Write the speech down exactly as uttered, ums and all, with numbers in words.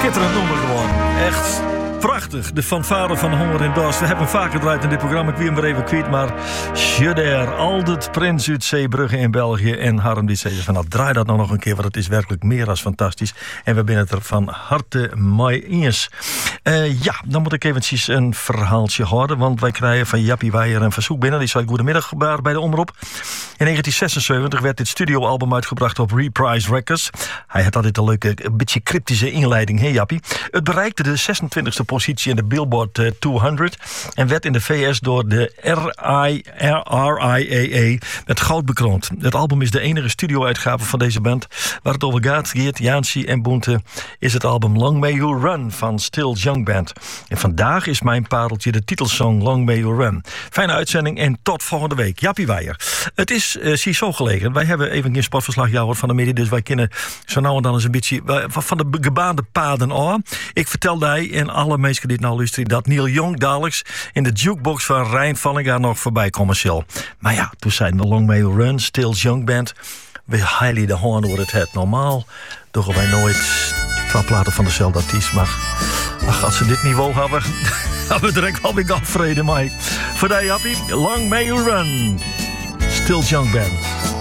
Schitterend nummer gewoon. Echt prachtig. De fanfare van Honger en Dorst. We hebben hem vaker gedraaid in dit programma. Ik wil hem weer even kwijt. Maar Juder, Aldert, Prins uit Zeebrugge in België. En Harm die zei van nou, draai dat nou nog een keer. Want het is werkelijk meer dan fantastisch. En we zijn het er van harte mee eens. Uh, ja, dan moet ik eventjes een verhaaltje houden. Want wij krijgen van Jappie Weijer een verzoek binnen. Die zei goedemiddag bij de omroep. In negentien zesenzeventig werd dit studioalbum uitgebracht op Reprise Records. Hij had altijd een leuke, een beetje cryptische inleiding, hè Jappie? Het bereikte de zesentwintigste positie in de Billboard uh, tweehonderd en werd in de V S door de R I A A met goud bekroond. Het album is de enige studio-uitgave van deze band. Waar het over gaat, Geert, Jansie en Boente, is het album Long May You Run van Still Young Band. En vandaag is mijn pareltje de titelsong Long May You Run. Fijne uitzending en tot volgende week. Jappie Weijer. Het is uh, zie zo gelegen. Wij hebben even geen sportverslag jou van de media, dus wij kennen zo nou en dan eens een beetje uh, van de gebaande paden aan. Ik vertel jij en alle mensen die het nou luisteren dat Neil Young dadelijks in de jukebox van Rijn Vallinga nog voorbij komen zal. Maar ja, toen zijn we Long May You Run, Still Young Band. We highly de hoorn door het het normaal. Doen wij nooit twee platen van dezelfde artiest. Maar ach, als ze dit niveau hebben, hebben we direct al weer afvreden, Mike. Voor die, Jappie, Long May You Run, Still Young Band.